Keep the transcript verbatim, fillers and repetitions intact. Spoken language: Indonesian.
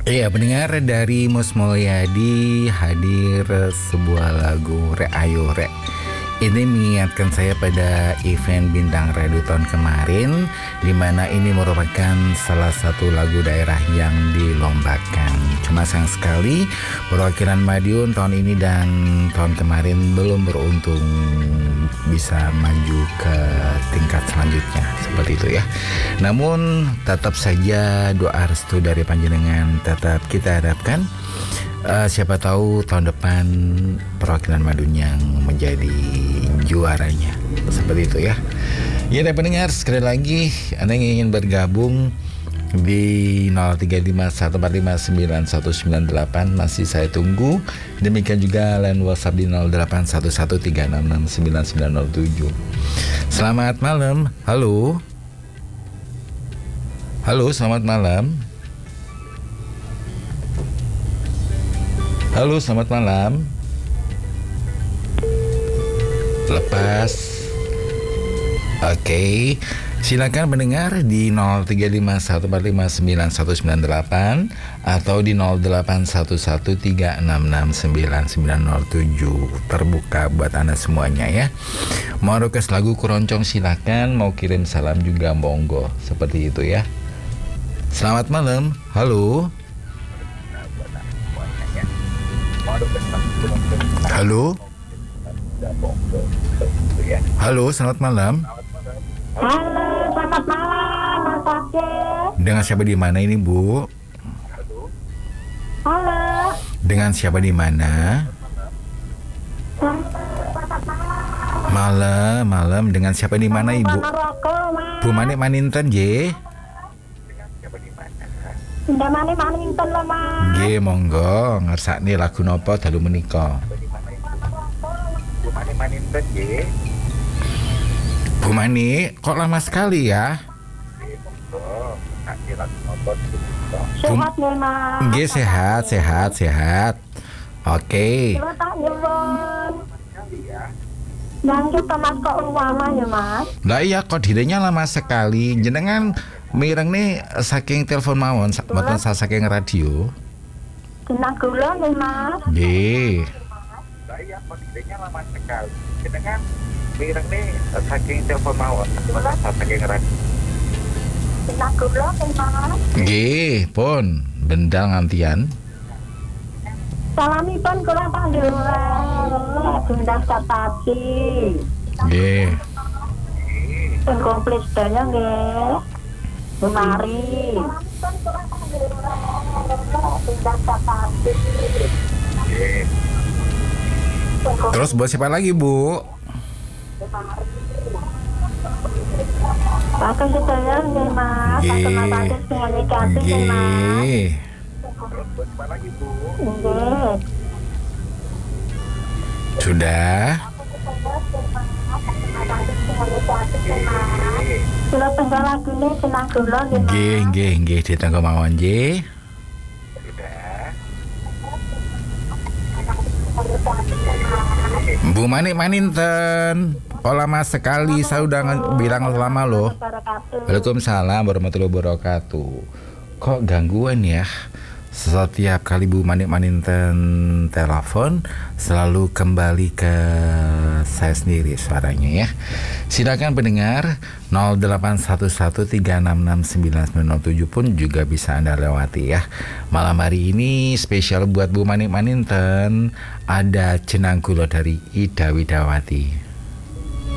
Iya, pendengar dari Mus Mulyadi hadir sebuah lagu Rek Ayo Rek. Ini mengingatkan saya pada event Bintang Radio tahun kemarin, di mana ini merupakan salah satu lagu daerah yang dilombakan. Cuma sayang sekali perwakilan Madiun tahun ini dan tahun kemarin belum beruntung bisa maju ke tingkat selanjutnya, seperti itu ya. Namun tetap saja doa restu dari panjenengan tetap kita harapkan. Uh, siapa tahu tahun depan perwakilan Madiun yang menjadi juaranya, seperti itu ya. Ya, dan pendengar, sekali lagi Anda yang ingin bergabung di nol tiga lima satu empat lima sembilan satu sembilan delapan masih saya tunggu. Demikian juga line WhatsApp di nol delapan satu satu tiga enam enam sembilan sembilan nol tujuh. Selamat malam. Halo. Halo, selamat malam. Halo, selamat malam. Lepas. Oke, okay. Silakan mendengar di nol tiga lima satu empat lima sembilan satu sembilan delapan atau di nol delapan satu satu tiga enam enam sembilan sembilan nol tujuh. Terbuka buat Anda semuanya ya. Mau request lagu keroncong silakan, mau kirim salam juga monggo. Seperti itu ya. Selamat malam. Halo. Halo. Halo, selamat malam. Halo, selamat malam, Mas Akil. Dengan siapa di mana ini, Bu? Halo. Dengan siapa di mana? Malam, malam. Dengan siapa di mana, Ibu? Bu Manik Maninten, J. Ndak mani-maninten lho, Mas. Nggih, monggo. Ngersakne lagu napa dalu menika? Bu Mani Maninten, J. Bu Mani, kok lama sekali ya? Sehat nih, Mas. Nggih, sehat, sehat, sehat. Oke. Kula tak nyuwun. Yang kita Mas kok ulama ya, Mas? Lah iya, kok dirinya lama sekali. Jenengan mireng nih saking telepon mawon, mboten saking radio. Jenang gula nih, Mas. Nggih. Lah iya, kok dirinya lama sekali. Jenengan mireng nih saking telepon mawon, mboten saking radio. Jenang gula nih, Mas. Nggih, pun bendal ngantian. Salamipun kula panjenengan Bunda Satati. Nggih. Sing komplit sedaya nggih. Mari. Terus buat siapa lagi, Bu? Pakai sedaya nggih, Mas. Nggih. Nggih. Terus buat siapa lagi, Bu? Nggih. Sudah. Kula tenggal lagune senang kula nggih. Nggih, nggih, nggih ditenggo mawon, nggih. Sudah. Bu Manik Maninten. Oh, lama sekali, saya udah nge- bilang lama loh. Waalaikumsalam warahmatullahi wabarakatuh. Kok gangguan ya? Setiap kali Bu Manik Maninten telepon selalu kembali ke saya sendiri suaranya ya. Silakan pendengar nol delapan satu satu tiga enam enam sembilan sembilan nol tujuh pun juga bisa Anda lewati ya. Malam hari ini spesial buat Bu Manik Maninten ada Jenang Gula dari Ida Widawati.